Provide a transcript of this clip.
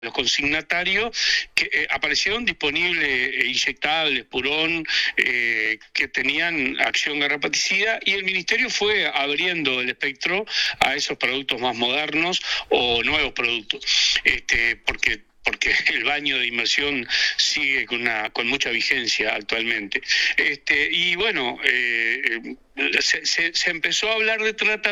los consignatarios que aparecieron disponibles inyectables, purón, que tenían acción garrapaticida, y el Ministerio fue abriendo el espectro a esos productos más modernos o nuevos productos, porque el baño de inmersión sigue con mucha vigencia actualmente. Y bueno, se empezó a hablar de tratamiento